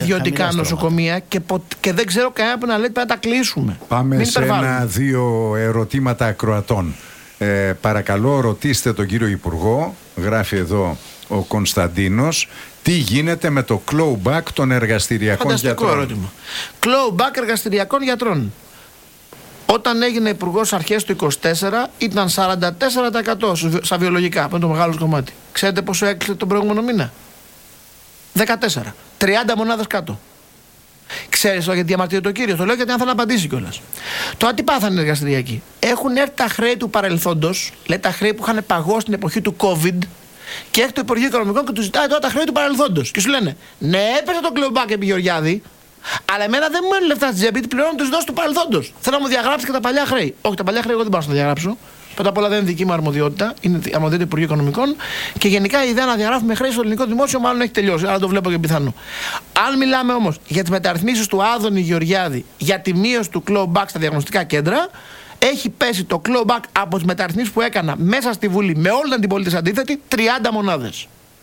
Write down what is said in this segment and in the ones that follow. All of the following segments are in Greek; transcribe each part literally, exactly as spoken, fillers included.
ιδιωτικά νοσοκομεία και, πο, και δεν ξέρω κανένα που να λέει πρέπει να τα κλείσουμε. Πάμε Μην σε ένα-δύο ερωτήματα ακροατών. Ε, παρακαλώ, ρωτήστε τον κύριο Υπουργό, γράφει εδώ ο Κωνσταντίνος, τι γίνεται με το clawback των εργαστηριακών Φανταστικό γιατρών. ερώτημα. Clawback εργαστηριακών γιατρών. Όταν έγινε υπουργός αρχές του είκοσι τέσσερα ήταν σαράντα τέσσερα τοις εκατό στα βιολογικά, που είναι το μεγάλο κομμάτι. Ξέρετε πόσο έκλεισε τον προηγούμενο μήνα? δεκατέσσερα. τριάντα μονάδες κάτω. Ξέρεις το γιατί διαμαρτύρεται το κύριο? Το λέω γιατί αν θέλω να απαντήσει κιόλας. Τώρα τι πάθανε οι εργαστηριακοί? Έχουν έρθει τα χρέη του παρελθόντος, λέει τα χρέη που είχαν παγώσει στην εποχή του COVID, και έχει το Υπουργείο Οικονομικών και του ζητάει τώρα τα χρέη του παρελθόντος. Και σου λένε, ναι, έπεσε το κλεμπάκι επί Γεωργιάδη, αλλά εμένα δεν μου μένουν λεφτά στην τσέπη, πληρώνω τις δόσεις του παρελθόντος. Θέλω να μου διαγράψει και τα παλιά χρέη. Όχι, τα παλιά χρέη εγώ δεν πάω να τα διαγράψω. Πρώτα απ' όλα δεν είναι δική μου αρμοδιότητα, είναι αρμοδιότητα του Υπουργείου Οικονομικών και γενικά η ιδέα να διαγράφουμε χρέη στο ελληνικό δημόσιο μάλλον έχει τελειώσει, άρα το βλέπω και πιθανό. Αν μιλάμε όμως για τις μεταρρυθμίσεις του Άδωνη Γεωργιάδη για τη μείωση του clawback στα διαγνωστικά κέντρα, έχει πέσει το clawback από τις μεταρρυθμίσεις που έκανα μέσα στη Βουλή με όλη την αντιπολίτευση αντίθετη τριάντα μονάδες.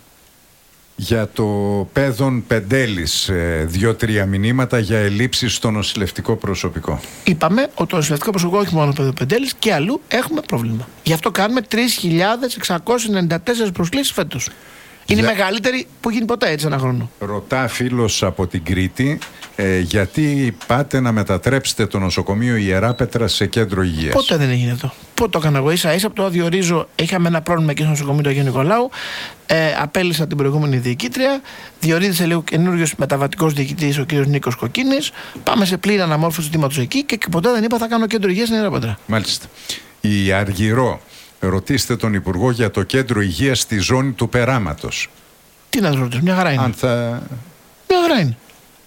Για το Πέδων Πεντέλης, δύο-τρία μηνύματα για ελλείψεις στο νοσηλευτικό προσωπικό. Είπαμε ότι το νοσηλευτικό προσωπικό, όχι μόνο Πέδων Πεντέλης, και αλλού έχουμε πρόβλημα. Γι' αυτό κάνουμε τρεις χιλιάδες εξακόσιες ενενήντα τέσσερις προσκλήσεις φέτος. Είναι για... η μεγαλύτερη που γίνει ποτέ έτσι ένα χρόνο. Ρωτά φίλος από την Κρήτη, ε, γιατί πάτε να μετατρέψετε το νοσοκομείο Ιεράπετρα σε κέντρο υγείας? Ποτέ δεν έγινε αυτό. Πότε το έκανα εγώ? Ίσα ίσα από το διορίζω, είχαμε ένα πρόβλημα εκεί στο νοσοκομείο του Αγίου Νικολάου. Ε, απέλυσα την προηγούμενη διοικήτρια. Διορίζεται λίγο καινούριος μεταβατικός διοικητής ο κ. Νίκος Κοκκίνης. Πάμε σε πλήρη αναμόρφωση του ζητήματος εκεί και ποτέ δεν είπα θα κάνω κέντρο υγείας στην Ιεράπετρα. Μάλιστα. Η Αργυρό, ρωτήστε τον Υπουργό για το κέντρο υγείας στη ζώνη του Περάματος. Τι να ρωτήσω, μια χαρά είναι. Αν θα... Μια χαρά είναι.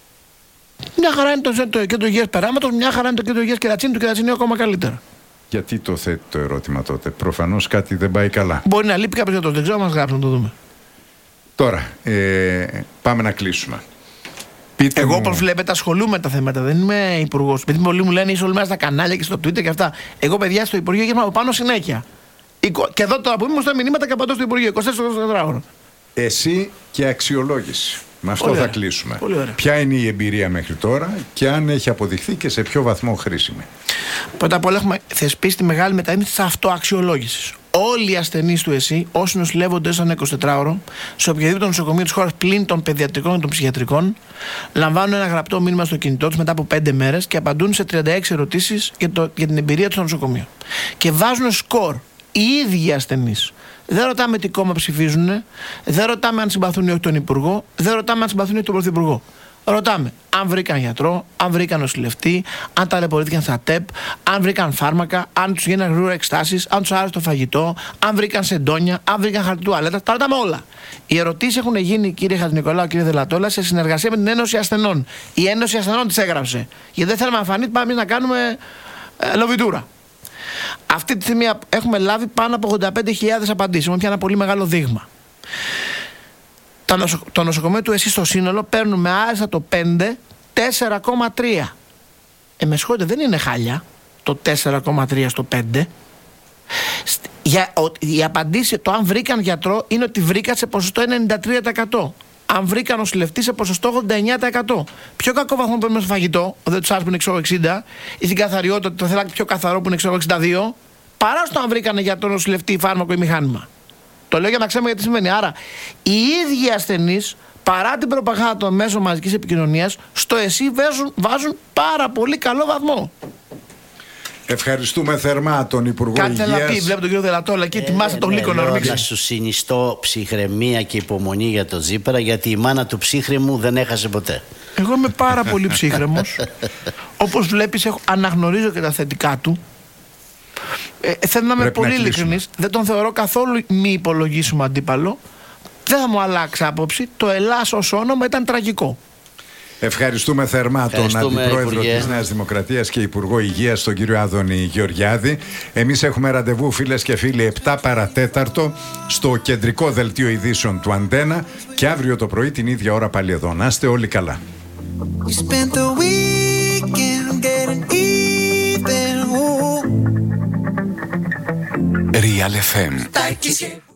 Μια χαρά είναι το, το κέντρο υγείας Περάματος, μια χαρά είναι το κέντρο υγείας Κερατσίνη, το Κερατσίνη ακόμα καλύτερα. Γιατί το θέτει το ερώτημα τότε? Προφανώς κάτι δεν πάει καλά. Μπορεί να λείπει κάποιος για το δεν ξέρω, μας γράψουν να το δούμε. Τώρα, ε, πάμε να κλείσουμε. Πείτε Εγώ, μου... όπως βλέπετε, ασχολούμαι με τα θέματα. Δεν είμαι υπουργός. Γιατί πολλοί μου λένε είσαι όλη μέρα στα κανάλια και στο Twitter και αυτά. Εγώ, παιδιά, στο Υπουργείο γύρω από πάνω συνέχεια. Και εδώ τώρα που είμαι, μου στέλνουν μηνύματα και απαντώ στο Υπουργείο. είκοσι τέσσερα ώρο. Εσύ και αξιολόγηση. Με αυτό Πολύ θα ωραία. κλείσουμε. Πολύ ωραία. Ποια είναι η εμπειρία μέχρι τώρα και αν έχει αποδειχθεί και σε ποιο βαθμό χρήσιμη? Πρώτα απ' όλα, έχουμε θεσπίσει τη μεγάλη μεταρρύθμιση τη αυτοαξιολόγηση. Όλοι οι ασθενείς του ΕΣΥ, όσοι νοσηλεύονται έστω ένα εικοσιτετράωρο, σε οποιοδήποτε νοσοκομείο τη χώρα πλην των παιδιατρικών και των ψυχιατρικών, λαμβάνουν ένα γραπτό μήνυμα στο κινητό του μετά από πέντε μέρες και απαντούν σε τριάντα έξι ερωτήσεις για, για την εμπειρία του στο νοσοκομείο. Και βάζουν σκορ οι ίδιοι οι ασθενείς. Δεν ρωτάμε τι κόμμα ψηφίζουν, δεν ρωτάμε αν συμπαθούν ή όχι τον Υπουργό, δεν ρωτάμε αν συμπαθούν ή όχι τον Πρωθυπουργό. Ρωτάμε αν βρήκαν γιατρό, αν βρήκαν νοσηλευτή, αν ταλαιπωρήθηκαν στα ΤΕΠ, αν βρήκαν φάρμακα, αν τους γίνανε γρήγορα εξτάσεις, αν τους άρεσε το φαγητό, αν βρήκαν σεντόνια, αν βρήκαν χαρτί τουαλέτα. Τα ρωτάμε όλα. Οι ερωτήσεις έχουν γίνει, κύριε Χατζηνικολάου, κύριε Δελατόλα, σε συνεργασία με την Ένωση Ασθενών. Η Ένωση Ασθενών τις έγραψε. Γιατί δεν θέλαμε να φανεί, πάμε να κάνουμε ε, λοβιτούρα. Αυτή τη στιγμή έχουμε λάβει πάνω από ογδόντα πέντε χιλιάδες απαντήσεις. Έχουμε πια ένα πολύ μεγάλο δείγμα. Το, νοσο, το νοσοκομείο του ΕΣΥ στο σύνολο παίρνουμε άριστα το πέντε, τέσσερα κόμμα τρία. Ε, με συγχωρείτε, δεν είναι χάλια το τέσσερα κόμμα τρία στο πέντε. Για, ο, η απαντήση, το αν βρήκαν γιατρό, είναι ότι βρήκαν σε ποσοστό ενενήντα τρία τοις εκατό. Αν βρήκαν νοσηλευτή σε ποσοστό ογδόντα εννέα τοις εκατό. Πιο κακό βαθμό που παίρνουμε στο φαγητό, δεν του άρεσε που είναι εξήντα εξήντα, ή στην καθαριότητα, το θέλατε πιο καθαρό που είναι εξήντα δύο, παρά στο αν βρήκαν γιατρό, νοσηλευτή, φάρμακο ή μηχάνημα. Το λέω για να ξέρουμε γιατί σημαίνει. Άρα, οι ίδιοι ασθενείς, παρά την προπαγάνδα των μέσων μαζικής επικοινωνίας, στο ΕΣΥ βάζουν, βάζουν πάρα πολύ καλό βαθμό. Ευχαριστούμε θερμά τον Υπουργό Κάτι Υγείας. Κάτι να πει, βλέπω τον κύριο Δελατόλα και ετοιμάστε τον Λύκο να ορμήξει. Να σου συνιστώ ψυχραιμία και υπομονή για τον Τσίπρα, γιατί η μάνα του ψύχρεμου δεν έχασε ποτέ. Εγώ είμαι πάρα πολύ ψύχρεμος. Όπως βλέπεις, έχω, αναγνωρίζω και τα θετικά του. Ε, θέλω να είμαι πολύ ειλικρινής. Δεν τον θεωρώ καθόλου μη υπολογίσιμο αντίπαλο. Δεν θα μου αλλάξει άποψη. Το Ελλάς ως όνομα ήταν τραγικό. Ευχαριστούμε θερμά Ευχαριστούμε, τον Αντιπρόεδρο Υπουργέ. της Νέας Δημοκρατίας και Υπουργό Υγείας, τον κύριο Άδωνη Γεωργιάδη. Εμείς έχουμε ραντεβού, φίλες και φίλοι, επτά παρατέταρτο στο κεντρικό δελτίο ειδήσεων του Αντένα και αύριο το πρωί την ίδια ώρα πάλι εδώ. Να είστε όλοι καλά. Real εφ εμ.